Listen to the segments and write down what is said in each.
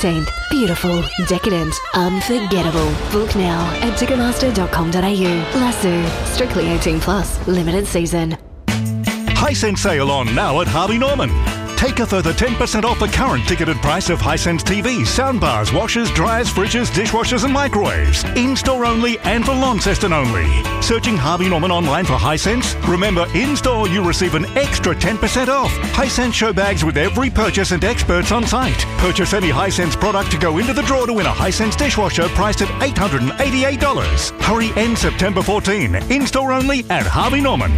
Beautiful, decadent, unforgettable. Book now at ticketmaster.com.au. Lasso, strictly 18 plus, limited season. Hisense sale on now at Harvey Norman. Take a further 10% off the current ticketed price of Hisense TVs, soundbars, washers, dryers, fridges, dishwashers and microwaves. In-store only and for Launceston only. Searching Harvey Norman online for Hisense? Remember, in-store you receive an extra 10% off. Hisense show bags with every purchase and experts on site. Purchase any Hisense product to go into the draw to win a Hisense dishwasher priced at $888. Hurry, end September 14. In-store only at Harvey Norman.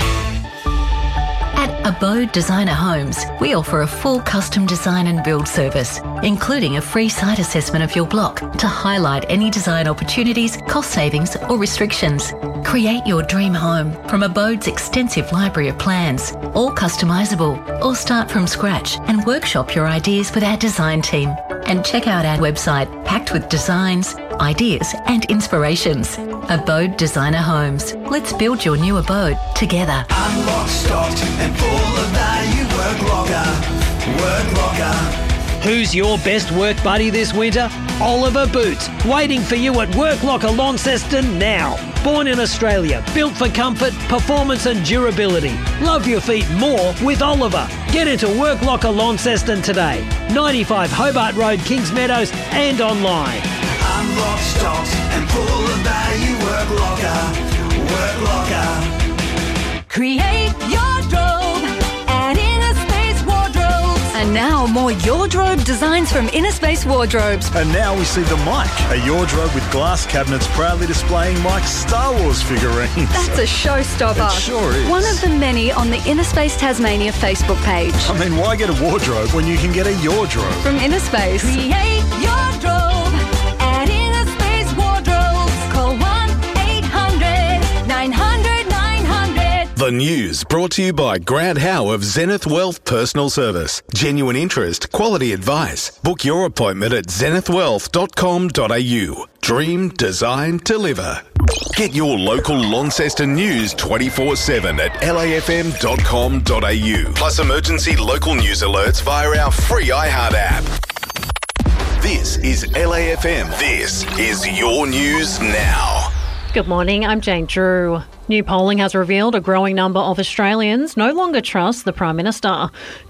At Abode Designer Homes, we offer a full custom design and build service, including a free site assessment of your block to highlight any design opportunities, cost savings or restrictions. Create your dream home from Abode's extensive library of plans, all customisable, or start from scratch and workshop your ideas with our design team. And check out our website packed with designs, ideas and inspirations. Abode Designer Homes. Let's build your new abode together. Unlock, stocked and full of value. Work locker. Who's your best work buddy this winter? Oliver Boots, waiting for you at Work Locker Launceston now. Born in Australia, built for comfort, performance and durability. Love your feet more with Oliver. Get into Work Locker Launceston today. 95 Hobart Road, Kings Meadows and online. Unlock, stocked and full of value. Work locker. Create your drobe at Innerspace Wardrobes. And now more Yordrobe designs from Innerspace Wardrobes. And now we see the Mike, a Yordrobe with glass cabinets proudly displaying Mike's Star Wars figurines. That's a showstopper. It sure is. One of the many on the Innerspace Tasmania Facebook page. I mean, why get a wardrobe when you can get a Yordrobe? From Innerspace. Create your drobe at Innerspace Wardrobes. Call 1-800-900-900. The news brought to you by Grant Howe of Zenith Wealth Personal Service. Genuine interest, quality advice. Book your appointment at zenithwealth.com.au. Dream, design, deliver. Get your local Launceston news 24/7 at lafm.com.au. Plus emergency local news alerts via our free iHeart app. This is LAFM. This is your news now. Good morning, I'm Jane Drew. New polling has revealed a growing number of Australians no longer trust the Prime Minister.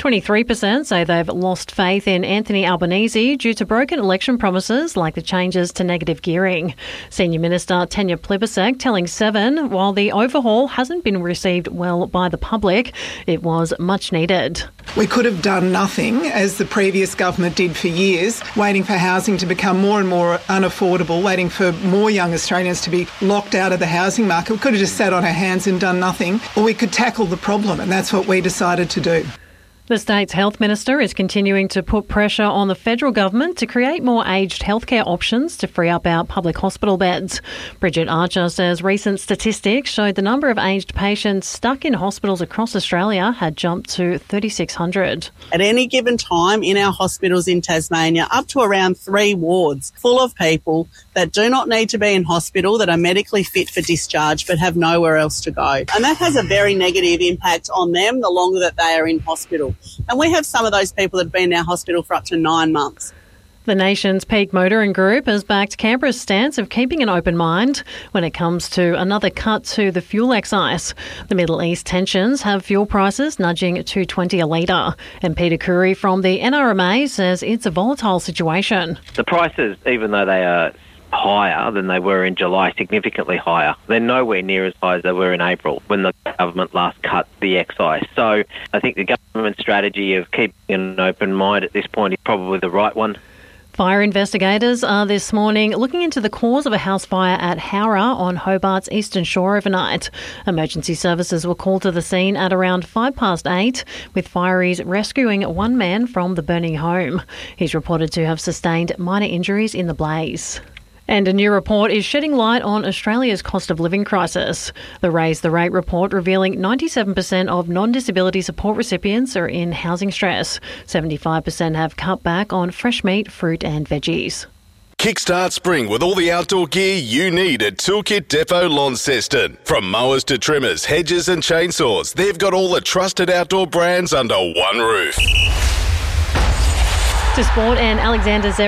23% say they've lost faith in Anthony Albanese due to broken election promises like the changes to negative gearing. Senior Minister Tanya Plibersek telling Seven, while the overhaul hasn't been received well by the public, it was much needed. We could have done nothing, as the previous government did for years, waiting for housing to become more and more unaffordable, waiting for more young Australians to be locked out of the housing market. We could have just sat on our hands and done nothing, or we could tackle the problem, and that's what we decided to do. The state's health minister is continuing to put pressure on the federal government to create more aged healthcare options to free up our public hospital beds. Bridget Archer says recent statistics showed the number of aged patients stuck in hospitals across Australia had jumped to 3,600. At any given time in our hospitals in Tasmania, up to around 3 wards full of people that do not need to be in hospital, that are medically fit for discharge but have nowhere else to go. And that has a very negative impact on them the longer that they are in hospital. And we have some of those people that have been in our hospital for up to 9 months. The nation's peak motoring group has backed Canberra's stance of keeping an open mind when it comes to another cut to the fuel excise. The Middle East tensions have fuel prices nudging $2.20 a litre. And Peter Curry from the NRMA says it's a volatile situation. The prices, even though they are higher than they were in July, significantly higher. They're nowhere near as high as they were in April when the government last cut the excise. So I think the government strategy of keeping an open mind at this point is probably the right one. Fire investigators are this morning looking into the cause of a house fire at Howrah on Hobart's eastern shore overnight. Emergency services were called to the scene at around 8:05, with fireys rescuing one man from the burning home. He's reported to have sustained minor injuries in the blaze. And a new report is shedding light on Australia's cost of living crisis. The Raise the Rate report revealing 97% of non-disability support recipients are in housing stress. 75% have cut back on fresh meat, fruit and veggies. Kickstart spring with all the outdoor gear you need at Toolkit Depot Launceston. From mowers to trimmers, hedges and chainsaws, they've got all the trusted outdoor brands under one roof. To sport, and Alexander Zverev